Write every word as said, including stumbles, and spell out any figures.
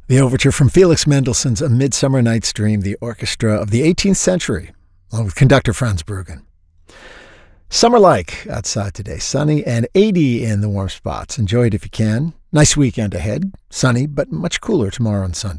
The overture from Felix Mendelssohn's A Midsummer Night's Dream, the orchestra of the eighteenth century, along with conductor Franz Bruggen. Summer-like outside today, sunny and eighty in the warm spots. Enjoy it if you can. Nice weekend ahead. Sunny, but much cooler tomorrow and Sunday.